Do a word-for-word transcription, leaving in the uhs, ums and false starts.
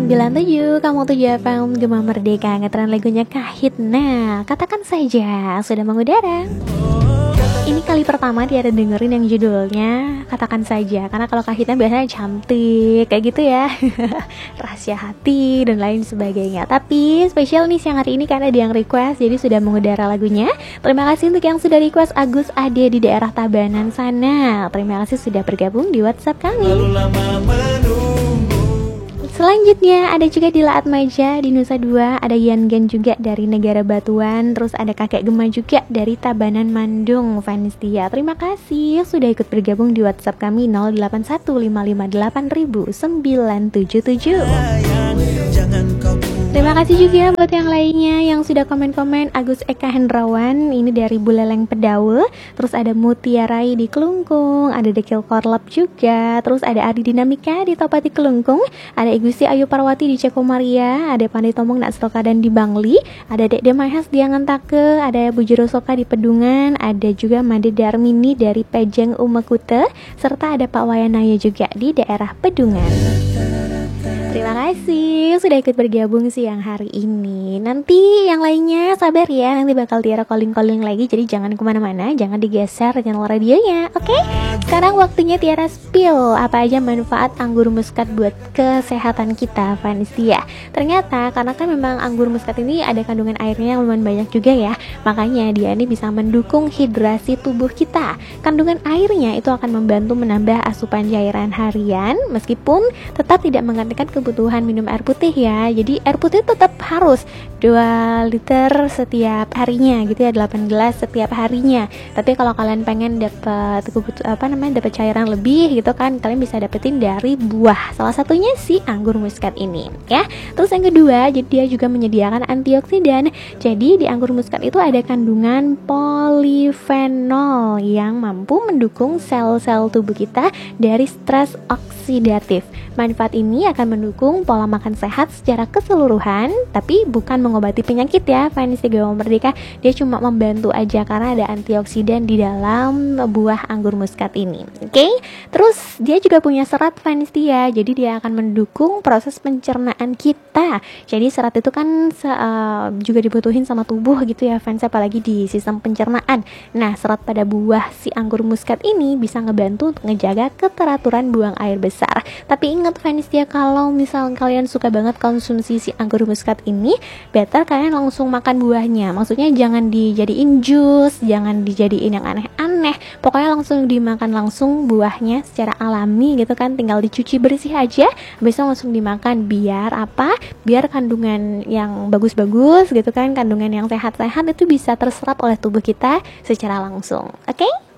sembilan tujuh, kamu tujuh F M Gema Merdeka, ngetren lagunya Kahit. Nah, katakan saja sudah mengudara. Ini kali pertama dia ada dengerin yang judulnya Katakan Saja, karena kalau Kahitnya biasanya cantik kayak gitu ya. Rahasia hati dan lain sebagainya. Tapi spesial nih siang hari ini karena ada yang request, jadi sudah mengudara lagunya. Terima kasih untuk yang sudah request, Agus Ade di daerah Tabanan sana. Terima kasih sudah bergabung di WhatsApp kami. Selanjutnya ada juga di Laat Maja di Nusa Dua, ada Yan Gen juga dari Negara Batuan, terus ada Kakek Gema juga dari Tabanan Mandung, Vanistia. Terima kasih sudah ikut bergabung di WhatsApp kami nol delapan satu lima lima delapan nol sembilan tujuh tujuh. Terima kasih juga buat yang lainnya yang sudah komen-komen. Agus Eka Hendrawan ini dari Buleleng Pedaul, terus ada Mutiarai di Kelungkung, ada Dekil Korlap juga, terus ada Adi Dinamika di Topati Kelungkung, ada Igusti Ayu Parwati di Ceko Maria, ada Pandai Tomong Nak dan di Bangli, ada Dek Demahas di Angantake, ada Bu Jero Soka di Pedungan, ada juga Made Darmini dari Pejeng Umekute, serta ada Pak Wayanaya juga di daerah Pedungan. Terima kasih sudah ikut bergabung siang hari ini. Nanti yang lainnya sabar ya, nanti bakal Tiara calling-calling lagi, jadi jangan kemana-mana, jangan digeser channel radionya, oke? Okay? Sekarang waktunya Tiara spill apa aja manfaat anggur muskat buat kesehatan kita, Vanistia. Ternyata karena kan memang anggur muskat ini ada kandungan airnya yang lumayan banyak juga ya, makanya dia ini bisa mendukung hidrasi tubuh kita. Kandungan airnya itu akan membantu menambah asupan cairan harian, meskipun tetap tidak menggantikan kebutuhan minum air putih ya. Jadi air putih tetap harus dua liter setiap harinya gitu ya, delapan gelas setiap harinya. Tapi kalau kalian pengen dapat apa namanya dapat cairan lebih gitu kan, kalian bisa dapetin dari buah. Salah satunya si anggur muskat ini ya. Terus yang kedua, jadi dia juga menyediakan antioksidan. Jadi di anggur muskat itu ada kandungan polifenol yang mampu mendukung sel-sel tubuh kita dari stres oksidatif. Manfaat ini akan mendukung pola makan sehat secara keseluruhan, tapi bukan mengobati penyakit ya, Vanistia Gema Merdeka. Dia cuma membantu aja karena ada antioksidan di dalam buah anggur muskat ini. Oke, okay? Terus dia juga punya serat, Vanistia, jadi dia akan mendukung proses pencernaan kita. Jadi serat itu kan uh, juga dibutuhin sama tubuh gitu ya, fans, apalagi di sistem pencernaan. Nah, serat pada buah si anggur muskat ini bisa ngebantu untuk ngejaga keteraturan buang air besar. Tapi ingat Vanistia, kalau misal kalian suka banget konsumsi si anggur muskat ini, better kalian langsung makan buahnya. Maksudnya jangan dijadiin jus, jangan dijadiin yang aneh-aneh. Pokoknya langsung dimakan langsung buahnya secara alami gitu kan, tinggal dicuci bersih aja, habis itu langsung dimakan. Biar apa? Biar kandungan yang bagus-bagus gitu kan, kandungan yang sehat-sehat itu bisa terserap oleh tubuh kita secara langsung. Oke? Okay?